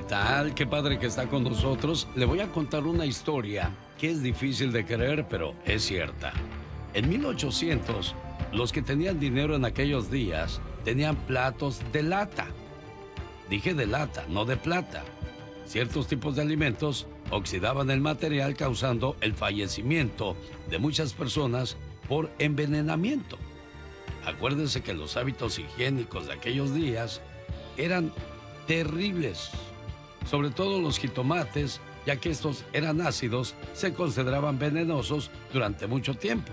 tal? Qué padre que está con nosotros. Le voy a contar una historia que es difícil de creer, pero es cierta. En 1800, los que tenían dinero en aquellos días tenían platos de lata. Dije de lata, no de plata. Ciertos tipos de alimentos oxidaban el material, causando el fallecimiento de muchas personas por envenenamiento. Acuérdense que los hábitos higiénicos de aquellos días eran terribles. Sobre todo los jitomates, ya que estos eran ácidos, se consideraban venenosos durante mucho tiempo.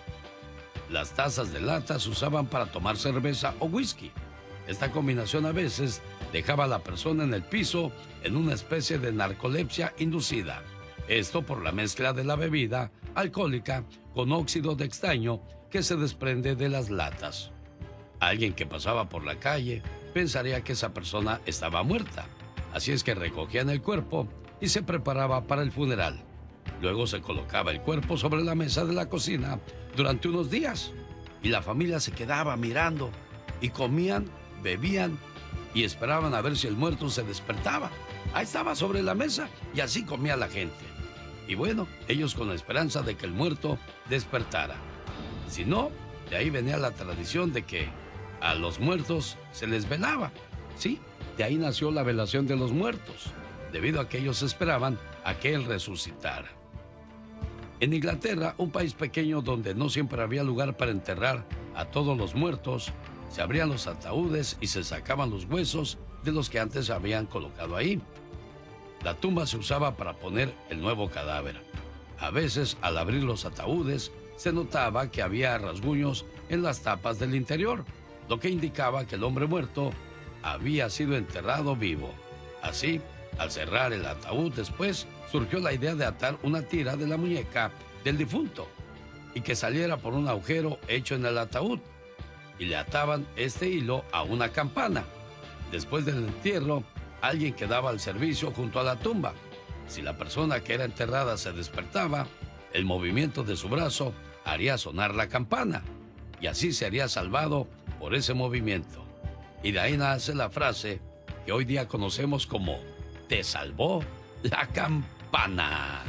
Las tazas de lata se usaban para tomar cerveza o whisky. Esta combinación a veces dejaba a la persona en el piso en una especie de narcolepsia inducida. Esto por la mezcla de la bebida alcohólica con óxido de estaño que se desprende de las latas. Alguien que pasaba por la calle pensaría que esa persona estaba muerta. Así es que recogían el cuerpo y se preparaba para el funeral. Luego se colocaba el cuerpo sobre la mesa de la cocina durante unos días y la familia se quedaba mirando y comían, bebían y esperaban a ver si el muerto se despertaba. Ahí estaba sobre la mesa y así comía la gente. Y bueno, ellos con la esperanza de que el muerto despertara. Si no, de ahí venía la tradición de que a los muertos se les velaba. Sí, de ahí nació la velación de los muertos, debido a que ellos esperaban a que él resucitara. En Inglaterra, un país pequeño donde no siempre había lugar para enterrar a todos los muertos, se abrían los ataúdes y se sacaban los huesos de los que antes se habían colocado ahí. La tumba se usaba para poner el nuevo cadáver. A veces, al abrir los ataúdes, se notaba que había rasguños en las tapas del interior, lo que indicaba que el hombre muerto había sido enterrado vivo. Así, al cerrar el ataúd después, surgió la idea de atar una tira de la muñeca del difunto y que saliera por un agujero hecho en el ataúd, y le ataban este hilo a una campana. Después del entierro, alguien quedaba al servicio junto a la tumba. Si la persona que era enterrada se despertaba, el movimiento de su brazo haría sonar la campana, y así sería salvado por ese movimiento. Y de ahí nace la frase que hoy día conocemos como "te salvó la campana".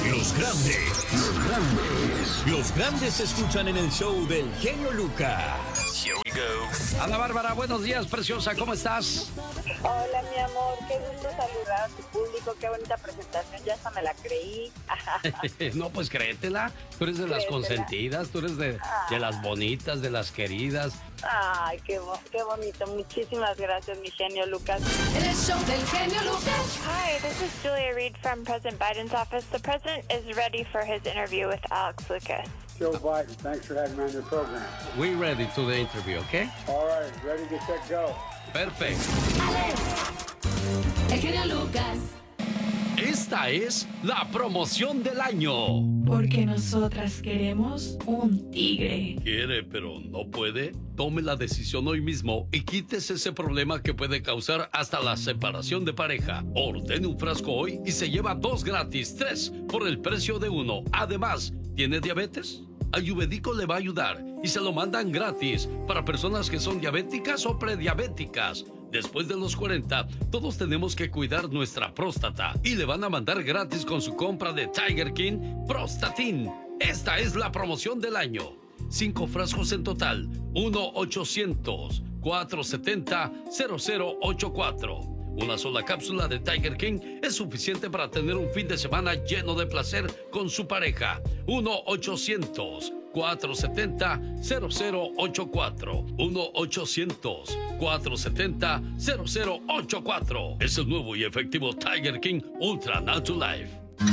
Los grandes se escuchan en el show del genio Lucas. Here we go. Ana Bárbara, buenos días, preciosa, ¿cómo estás? Hola, mi amor, qué gusto saludar a tu público, qué bonita presentación, ya hasta me la creí. No, pues créetela, tú eres de las consentidas, tú eres de las bonitas, de las queridas. Ay, qué bonito, muchísimas gracias, mi genio Lucas. El show del genio Lucas. Hi, this is Julia Reed from President Biden's office. The president is ready for his interview with Alex Lucas. Joe Biden, thanks for having me on your program. We ready to the interview, okay? All right, ready, get set, go. Perfecto. El genio Lucas. Esta es la promoción del año. Porque nosotras queremos un tigre. ¿Quiere pero no puede? Tome la decisión hoy mismo y quítese ese problema que puede causar hasta la separación de pareja. Ordene un frasco hoy y se lleva 2 gratis, 3 por el precio de 1. Además, ¿tiene diabetes? Ayurvédico le va a ayudar y se lo mandan gratis para personas que son diabéticas o prediabéticas. Después de los 40, todos tenemos que cuidar nuestra próstata y le van a mandar gratis con su compra de Tiger King Prostatin. Esta es la promoción del año. 5 frascos en total. 1-800-470-0084. Una sola cápsula de Tiger King es suficiente para tener un fin de semana lleno de placer con su pareja. 1-800-470-0084. 1-800-470-0084. Es el nuevo y efectivo Tiger King Ultra Natural Life.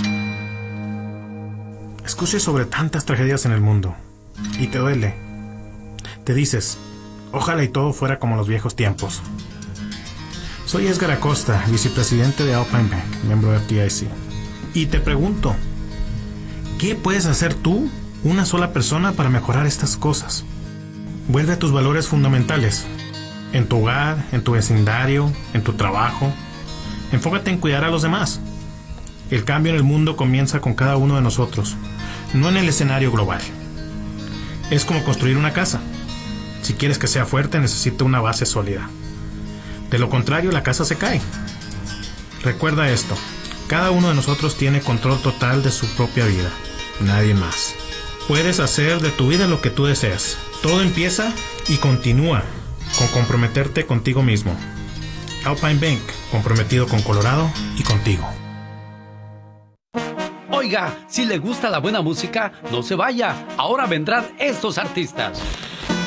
Escuches sobre tantas tragedias en el mundo y te duele. Te dices, ojalá y todo fuera como los viejos tiempos. Soy Edgar Acosta, vicepresidente de Alpine Bank, miembro de FDIC. Y te pregunto, ¿qué puedes hacer tú, una sola persona, para mejorar estas cosas? Vuelve a tus valores fundamentales. En tu hogar, en tu vecindario, en tu trabajo. Enfócate en cuidar a los demás. El cambio en el mundo comienza con cada uno de nosotros, no en el escenario global. Es como construir una casa. Si quieres que sea fuerte, necesita una base sólida. De lo contrario, la casa se cae. Recuerda esto, cada uno de nosotros tiene control total de su propia vida, nadie más. Puedes hacer de tu vida lo que tú deseas. Todo empieza y continúa con comprometerte contigo mismo. Alpine Bank, comprometido con Colorado y contigo. Oiga, si le gusta la buena música, no se vaya. Ahora vendrán estos artistas.